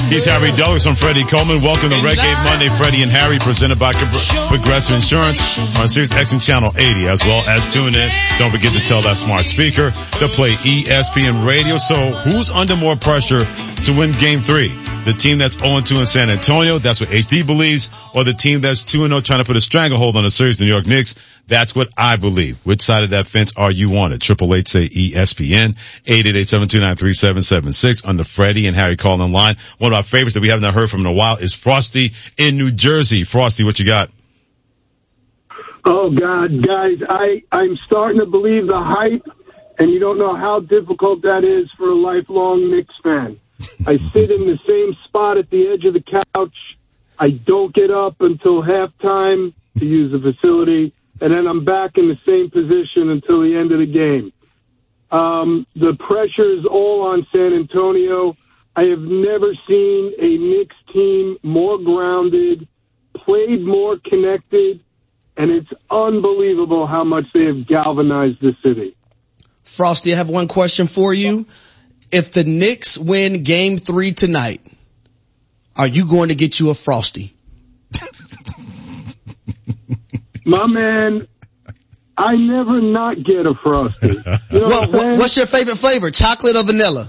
He's Harry Douglas. I'm Freddie Coleman. Welcome to Reggae Monday, Freddie and Harry, presented by Progressive Insurance on Sirius XM Channel 80, as well as tune in. Don't forget to tell that smart speaker to play ESPN Radio. So who's under more pressure to win Game 3? The team that's 0-2 in San Antonio, that's what HD believes, or the team that's 2-0 trying to put a stranglehold on the series, the New York Knicks? That's what I believe. Which side of that fence are you on? At 888 say ESPN, 888-729-3776 on the Freddie and Harry calling line. One of our favorites that we haven't heard from in a while is Frosty in New Jersey. Frosty, what you got? Oh God, guys, I'm starting to believe the hype, and you don't know how difficult that is for a lifelong Knicks fan. I sit in the same spot at the edge of the couch. I don't get up until halftime to use the facility, and then I'm back in the same position until the end of the game. The pressure is all on San Antonio. I have never seen a Knicks team more grounded, played more connected, and it's unbelievable how much they have galvanized the city. Frosty, I have one question for you. If the Knicks win Game 3 tonight, are you going to get you a Frosty? My man, I never not get a Frosty. You know what's your favorite flavor, chocolate or vanilla?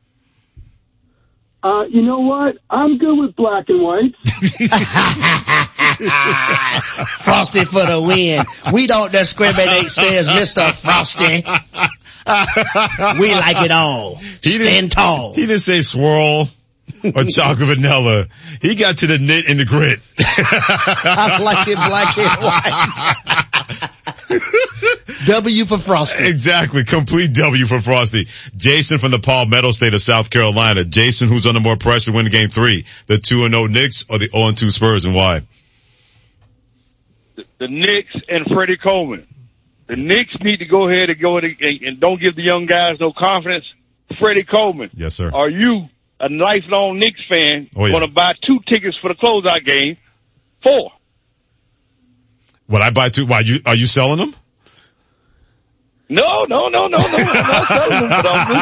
You know what? I'm good with black and white. Frosty for the win. We don't discriminate, says Mr. Frosty. We like it all. Stand tall. He didn't say swirl or chocolate vanilla. He got to the knit and the grit. I like it black and white. W for Frosty. Exactly. Complete W for Frosty. Jason from the Palmetto State of South Carolina. Jason, who's under more pressure to win Game 3? The 2-0 Knicks or the 0-2 Spurs, and why? The Knicks and Freddie Coleman. The Knicks need to go ahead and don't give the young guys no confidence. Freddie Coleman. Yes, sir. Are you, a lifelong Knicks fan, going to buy 2 tickets for the closeout game? 4. Would I buy 2? Why, are you selling them? No. I'm not selling them.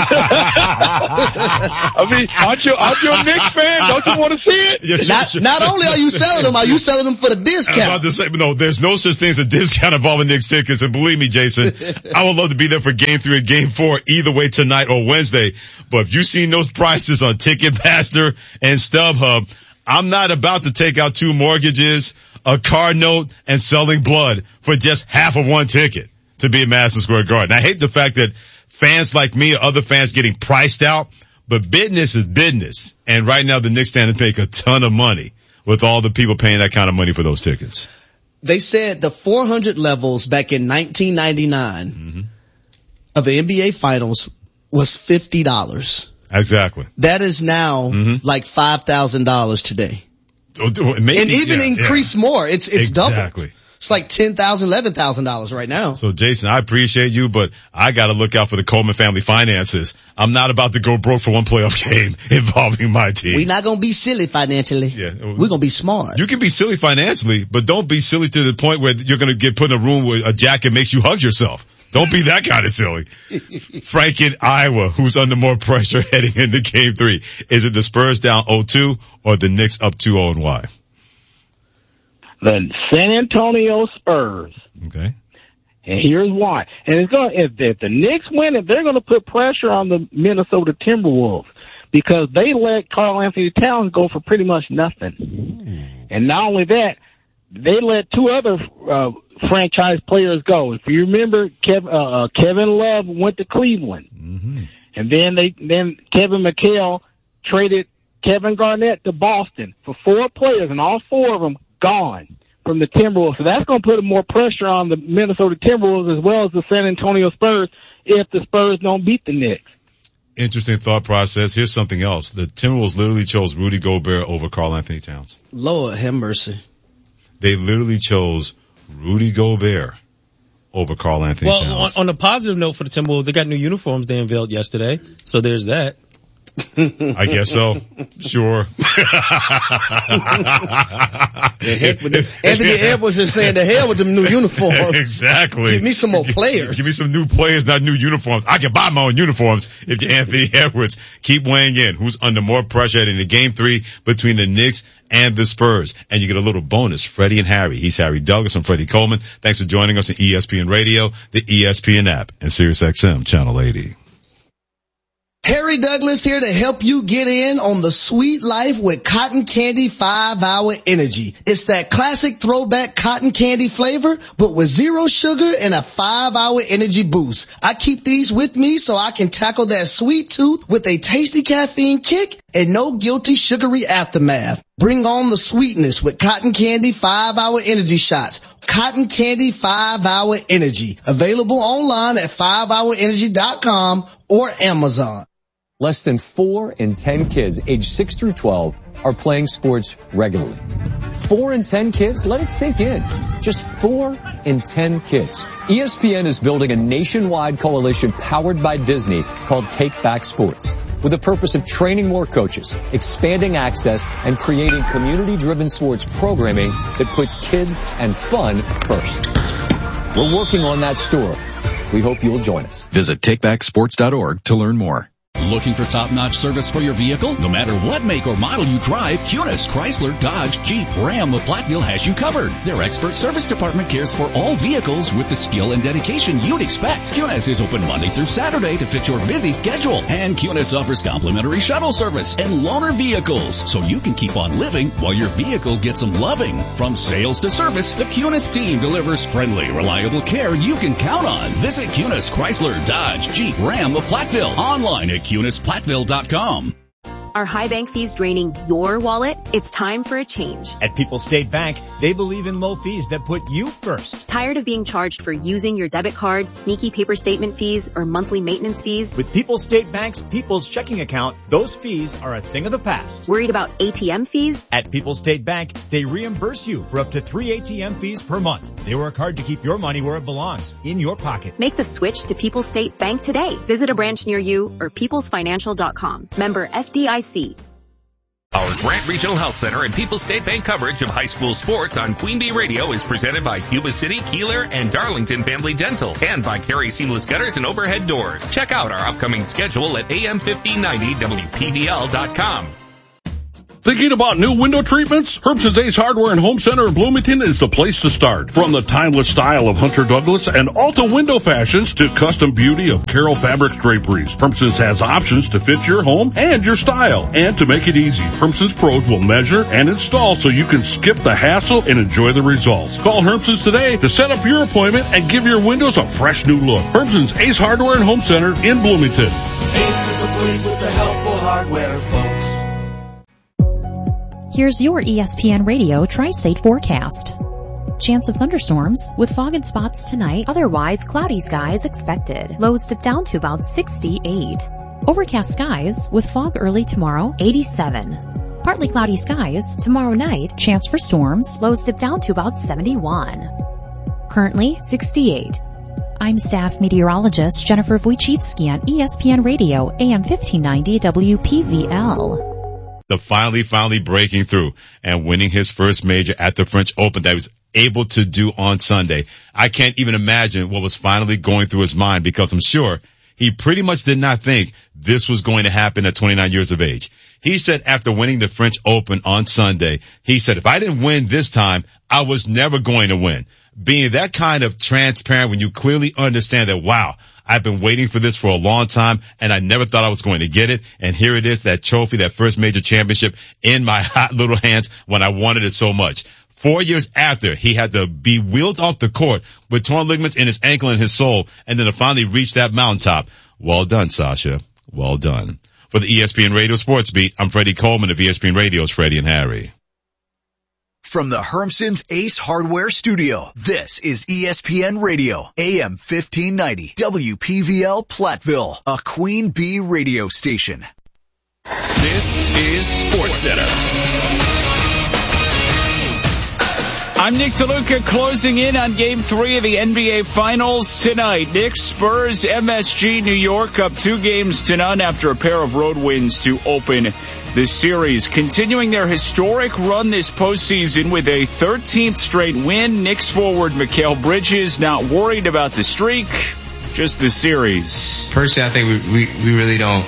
I mean, aren't you a Knicks fan? Don't you want to see it? Yeah, sure. Not only are you selling them, are you selling them for the discount? I was about to say, no, there's no such thing as a discount involving Knicks tickets. And believe me, Jason, I would love to be there for Game 3 and Game 4, either way tonight or Wednesday. But if you've seen those prices on Ticketmaster and StubHub, I'm not about to take out 2 mortgages, a car note, and selling blood for just half of 1 ticket to be at Madison Square Garden. I hate the fact that fans like me or other fans getting priced out, but business is business. And right now the Knicks stand to make a ton of money with all the people paying that kind of money for those tickets. They said the 400 levels back in 1999 of the NBA Finals was $50. Exactly. That is now like $5,000 today. Maybe, and even increase more. It's double. Exactly. It's like $10,000, $11,000 right now. So Jason, I appreciate you, but I gotta look out for the Coleman family finances. I'm not about to go broke for one playoff game involving my team. We're not gonna be silly financially. Yeah. We're gonna be smart. You can be silly financially, but don't be silly to the point where you're gonna get put in a room where a jacket makes you hug yourself. Don't be that kind of silly. Frank in Iowa, who's under more pressure heading into Game 3. Is it the Spurs down 0-2 or the Knicks up 2-0 and why? The San Antonio Spurs. Okay. And here's why. And it's going if the Knicks win it, they're going to put pressure on the Minnesota Timberwolves because they let Karl Anthony Towns go for pretty much nothing. And not only that, they let 2 other franchise players go. If you remember, Kevin Love went to Cleveland. And then Kevin McHale traded Kevin Garnett to Boston for 4 players, and all 4 of them gone from the Timberwolves. So that's going to put more pressure on the Minnesota Timberwolves as well as the San Antonio Spurs if the Spurs don't beat the Knicks. Interesting thought process. Here's something else. The Timberwolves literally chose Rudy Gobert over Karl Anthony Towns. Lord have mercy. They literally chose Rudy Gobert over Karl Anthony Towns. Well, on a positive note for the Timberwolves, they got new uniforms they unveiled yesterday. So there's that. I guess so. Sure. Anthony Edwards is saying the hell with them new uniforms. Exactly. Give me some more players. Give me some new players, not new uniforms. I can buy my own uniforms if you're Anthony Edwards. Keep weighing in. Who's under more pressure in the game 3 between the Knicks and the Spurs? And you get a little bonus, Freddie and Harry. He's Harry Douglas. I'm Freddie Coleman. Thanks for joining us on ESPN Radio, the ESPN app, and SiriusXM Channel 80. Harry Douglas here to help you get in on the sweet life with Cotton Candy 5-Hour Energy. It's that classic throwback cotton candy flavor, but with 0 sugar and a 5-hour energy boost. I keep these with me so I can tackle that sweet tooth with a tasty caffeine kick and no guilty sugary aftermath. Bring on the sweetness with Cotton Candy 5-Hour Energy Shots. Cotton Candy 5-Hour Energy. Available online at 5hourenergy.com or Amazon. Less than 4 in 10 kids aged 6 through 12 are playing sports regularly. 4 in 10 kids? Let it sink in. Just 4 in 10 kids. ESPN is building a nationwide coalition powered by Disney called Take Back Sports, with the purpose of training more coaches, expanding access, and creating community-driven sports programming that puts kids and fun first. We're working on that story. We hope you'll join us. Visit takebacksports.org to learn more. Looking for top-notch service for your vehicle? No matter what make or model you drive, Cunis, Chrysler, Dodge, Jeep, Ram of Platteville has you covered. Their expert service department cares for all vehicles with the skill and dedication you'd expect. Cunis is open Monday through Saturday to fit your busy schedule. And Cunis offers complimentary shuttle service and loaner vehicles, so you can keep on living while your vehicle gets some loving. From sales to service, the Cunis team delivers friendly, reliable care you can count on. Visit Cunis, Chrysler, Dodge, Jeep, Ram of Platteville. Online at CunisPlatteville.com. Are high bank fees draining your wallet? It's time for a change. At People's State Bank, they believe in low fees that put you first. Tired of being charged for using your debit card, sneaky paper statement fees, or monthly maintenance fees? With People's State Bank's People's Checking Account, those fees are a thing of the past. Worried about ATM fees? At People's State Bank, they reimburse you for up to 3 ATM fees per month. They work hard to keep your money where it belongs, in your pocket. Make the switch to People's State Bank today. Visit a branch near you or peoplesfinancial.com. Member FDIC. Our Grant Regional Health Center and People's State Bank coverage of high school sports on Queen Bee Radio is presented by Yuba City, Keeler, and Darlington Family Dental, and by Carey Seamless Gutters and Overhead Doors. Check out our upcoming schedule at am1590wpvl.com. Thinking about new window treatments? Herbson's Ace Hardware and Home Center in Bloomington is the place to start. From the timeless style of Hunter Douglas and Alta window fashions to custom beauty of Carroll Fabrics draperies, Herbson's has options to fit your home and your style. And to make it easy, Herbson's pros will measure and install so you can skip the hassle and enjoy the results. Call Herbson's today to set up your appointment and give your windows a fresh new look. Herbson's Ace Hardware and Home Center in Bloomington. Ace is the place with the helpful hardware, folks. Here's your ESPN Radio Tri-State forecast. Chance of thunderstorms with fog and spots tonight. Otherwise, cloudy skies expected. Lows dip down to about 68. Overcast skies with fog early tomorrow, 87. Partly cloudy skies tomorrow night. Chance for storms. Lows dip down to about 71. Currently, 68. I'm staff meteorologist Jennifer Wojcicki on ESPN Radio, AM 1590 WPVL. The finally breaking through and winning his first major at the French Open that he was able to do on Sunday. I can't even imagine what was finally going through his mind, because I'm sure he pretty much did not think this was going to happen at 29 years of age. He said after winning the French Open on Sunday, he said, if I didn't win this time, I was never going to win. Being that kind of transparent when you clearly understand that, wow, I've been waiting for this for a long time and I never thought I was going to get it. And here it is, that trophy, that first major championship in my hot little hands when I wanted it so much. 4 years after, he had to be wheeled off the court with torn ligaments in his ankle and his sole, and then to finally reach that mountaintop. Well done, Sasha. Well done. For the ESPN Radio Sports Beat, I'm Freddie Coleman of ESPN Radio's Freddie and Harry. From the Hermson's Ace Hardware Studio, this is ESPN Radio, AM 1590, WPVL Platteville, a Queen Bee radio station. This is SportsCenter. I'm Nick DeLuca closing in on Game 3 of the NBA Finals tonight. Knicks, Spurs, MSG, New York up 2-0 after a pair of road wins to open the series. Continuing their historic run this postseason with a 13th straight win, Knicks forward Mikal Bridges not worried about the streak, just the series. Personally, I think we really don't